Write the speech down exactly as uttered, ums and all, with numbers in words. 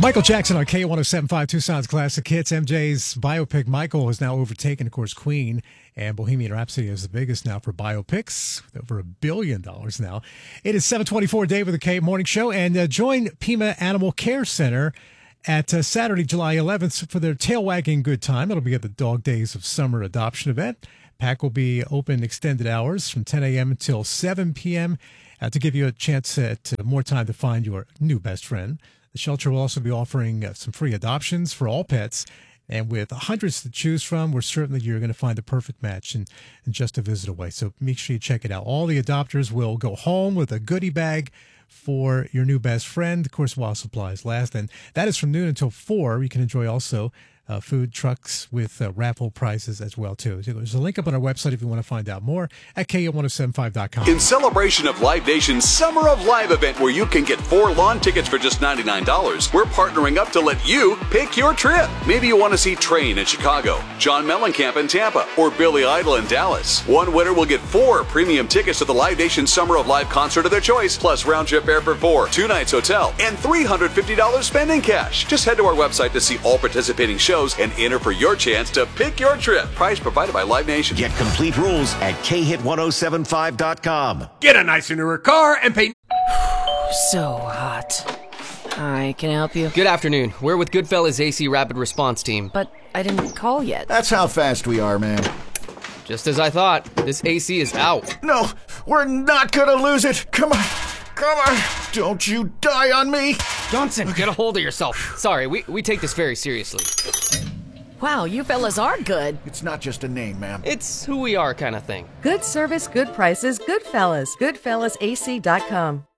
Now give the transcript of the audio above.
Michael Jackson on K one oh seven point five, Tucson's Classic Hits. M J's biopic Michael has now overtaken, of course, Queen, and Bohemian Rhapsody is the biggest now for biopics, with over a billion dollars now. It is seven twenty-four, Dave with the K Morning Show, and uh, join Pima Animal Care Center at uh, Saturday, July eleventh for their Tail Wagging Good Time. It'll be at the Dog Days of Summer adoption event. Pack will be open extended hours from ten a.m. until seven p.m. Uh, to give you a chance at uh, more time to find your new best friend. The shelter will also be offering uh, some free adoptions for all pets. And with hundreds to choose from, we're certain that you're going to find the perfect match in, in just a visit away. So make sure you check it out. All the adopters will go home with a goodie bag for your new best friend, of course, while supplies last. And that is from noon until four. You can enjoy also uh, food trucks with uh, raffle prizes as well, too. So there's a link up on our website if you want to find out more at K one oh seven five dot com. In celebration of Live Nation's Summer of Live event, where you can get four lawn tickets for just ninety-nine dollars, we're partnering up to let you pick your trip. Maybe you want to see Train in Chicago, John Mellencamp in Tampa, or Billy Idol in Dallas. One winner will get four premium tickets to the Live Nation Summer of Live concert of their choice, plus round-trip air for four, two nights hotel, and three hundred fifty dollars spending cash. Just head to our website to see all participating shows and enter for your chance to pick your trip. Prize provided by Live Nation. Get complete rules at K hit one oh seven five dot com. Get a nicer, newer car and pay. So hot. Hi, can I help you? Good afternoon. We're with Goodfellas A C Rapid Response Team. But I didn't call yet. That's how fast we are, man. Just as I thought. This A C is out. No, we're not gonna lose it. Come on. Come on. Don't you die on me. Johnson, get a hold of yourself. Sorry, we, we take this very seriously. Wow, you fellas are good. It's not just a name, ma'am. It's who we are kind of thing. Good service, good prices, Goodfellas. Goodfellas A C dot com.